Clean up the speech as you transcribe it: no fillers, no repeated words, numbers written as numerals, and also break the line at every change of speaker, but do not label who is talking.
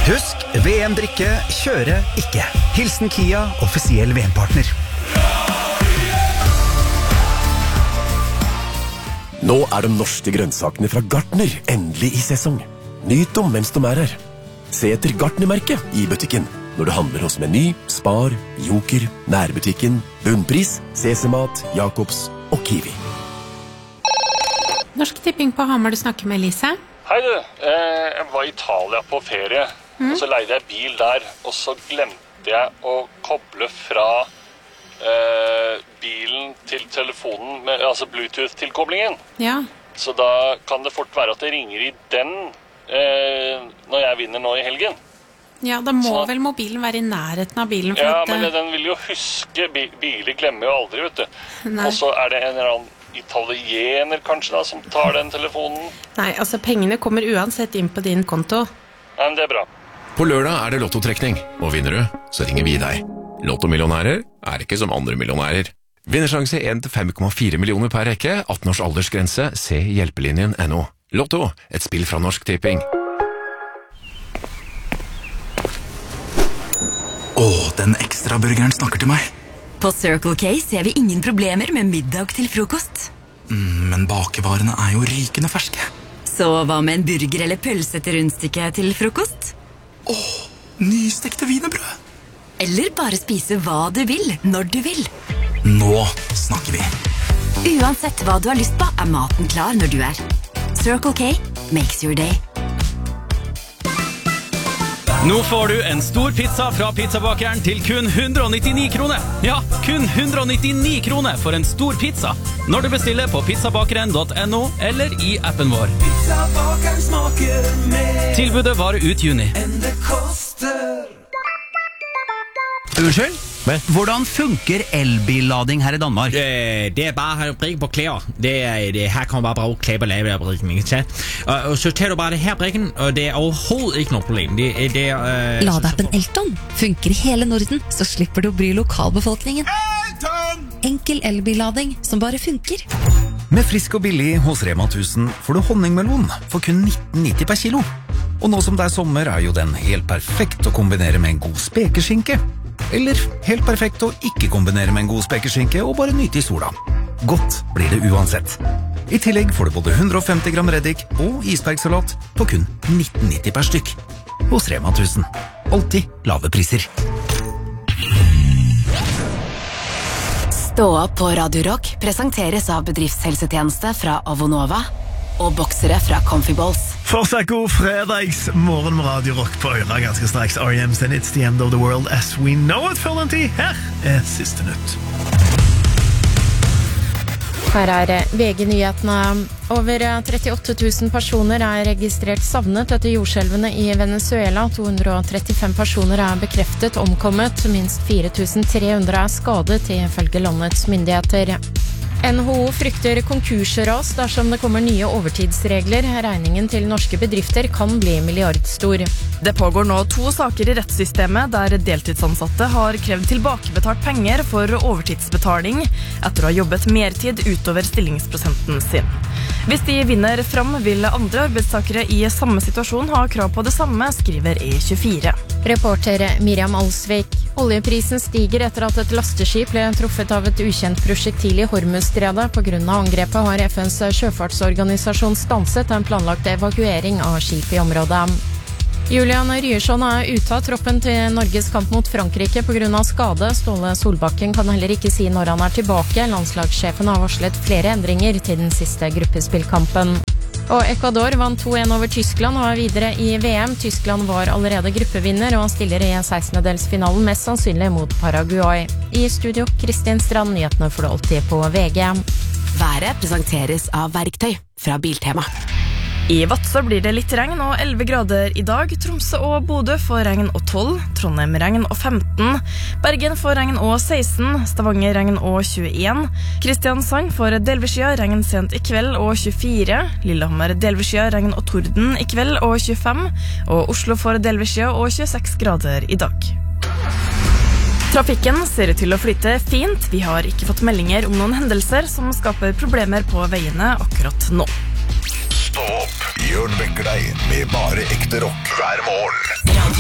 Husk, VM-drikke, kjøre ikke. Hilsen Kia, offisiell VM-partner.
Nå de norske grønnsakene fra Gartner endelig i sesong. Nyt dem mens de her. Se etter Gartner-merket i butikken når du handler hos Meny, Spar, Joker, Nærbutikken, Bunnpris, CC-mat, Jacobs og Kiwi.
Norsk Tipping på Hamar, du snakker med Elise.
Hei du, jeg var i Italia på ferie, og så leide jeg bil der, og så glemte jeg å koble fra bilen til telefonen, altså Bluetooth-tilkoblingen.
Ja.
Så da kan det fort være at det ringer i den når jeg vinner nå i helgen.
Ja, da må vel mobilen være i nærheten av bilen. For
ja,
at,
men den vil jo huske, biler glemmer jo aldri, vet du.
Nei.
Og så det en eller annen italiener kanskje da, som tar den telefonen.
Nei, altså pengene kommer uansett inn på din konto.
Ja, men det bra.
På lørdag det lottotrekning, og vinner du, så ringer vi deg. Lottomillionærer ikke som andre millionærer. Vinnersjanse 1-5,4 millioner per rekke, 18 års aldersgrense, se hjelpelinjen.no. Lotto, et spill fra Norsk Tipping.
Den ekstra burgeren snakker til meg.
På Circle K ser vi ingen problemer med middag til frokost.
Men bakevarene jo rykende ferske.
Så hva med en burger eller pølse til rundstykke til frokost?
Nystekte wienerbrød.
Eller bare spise hva du vil, når du vil.
Nå snakker vi.
Uansett hva du har lyst på, maten klar når du Circle K makes your day.
Nå får du en stor pizza fra pizzabakeren til kun 199 kroner. Ja, kun 199 kroner for en stor pizza. Når du bestiller på pizzabakeren.no eller i appen vår.
Pizzabakeren smaker mer
Tilbudet varer ut juni.
enn det koster.
Unnskyld? Hvordan funker elbillading her i Danmark?
Det bare å brikke på klær. Her kan man bare bruke klær på lave brikken, ikke sant? Og så tar du bare det her brikken, og det overhovedet ikke noe problem.
Ladeappen Elton funker i hele Norden, så slipper du å bry lokalbefolkningen. Enkel elbillading som bare funker.
Med frisk og billig hos Rema 1000 får du honningmelon for kun 19,90 per kilo. Og nå som det sommer jo den helt perfekt å kombinere med en god spekeskinke. Eller helt perfekt å ikke kombinere med en god spekeskinke og bare nyte i sola. Godt blir det uansett. I tillegg får du både 150 gram reddik og isbergsalat på kun 19,90 per stykk. Hos Rema 1000. Alltid lave priser.
Stå opp på Radio Rock presenteres av bedriftshelsetjeneste fra Avonova og boksere fra Comfy Balls.
Fortsatt god fredagsmorgen med Radio Rock på øra ganske straks. R.E.M's and It's the End of the World as we know it. Før den tid, her siste nytt.
Her VG-nyhetene. Over 38 000 personer registrert savnet etter jordskjelvene i Venezuela. 235 personer bekreftet omkommet. Minst 4300 skadet ifølge landets myndigheter. NHO frykter konkursras dersom det kommer nye overtidsregler. Regningen til norske bedrifter kan bli milliardstor.
Det pågår nå 2 saker i rettssystemet der deltidsansatte har krevd tilbakebetalt penger for overtidsbetaling etter å ha jobbet mertid utover stillingsprosenten sin. Hvis de vinner fram, vil andre arbeidstakere i samme situasjon ha krav på det samme, skriver E24.
Reporter Miriam Alsvik. Oljeprisen stiger etter at et lasteskip ble truffet av et ukjent prosjektil i Hormuzstredet. På grunn av angrepet har FNs sjøfartsorganisasjon stanset en planlagt evakuering av skip i området. Julian Ryerson ute av troppen til Norges kamp mot Frankrike på grunn av skade. Ståle Solbakken kan heller ikke si når han tilbake. Landslagssjefen har varslet flere endringer til den siste gruppespillkampen. Og Ecuador vant 2-1 over Tyskland og videre i VM. Tyskland var allerede gruppevinner og stiller i 16-delsfinalen mest sannsynlig mot Paraguay. I studio, Kristin Strand, nyhetene får du alltid på VG.
Været presenteres av Verktøy fra Biltema.
I Vadsø blir det litt regn og 11 grader i dag. Tromsø og Bodø får regn og 12. Trondheim regn og 15. Bergen får regn og 16. Stavanger regn og 21. Kristiansand får delveskya regn sent i kveld og 24. Lillehammer delveskya regn og torden i kveld og 25. Og Oslo får delveskya og 26 grader i dag. Trafikken ser ut til å flyte fint. Vi har ikke fått meldinger om noen hendelser som skaper problemer på veiene akkurat nå.
Stå opp, Jørn vekker deg med bare ekte rock hver morgen.